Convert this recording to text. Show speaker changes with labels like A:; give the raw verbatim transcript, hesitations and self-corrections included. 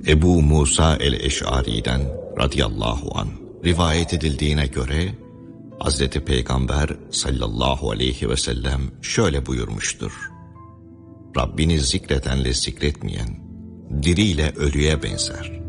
A: Ebu Musa el-Eş'ari'den radıyallahu anh rivayet edildiğine göre Hazreti Peygamber sallallahu aleyhi ve sellem şöyle buyurmuştur: Rabbini zikredenle zikretmeyen diriyle ölüye benzer.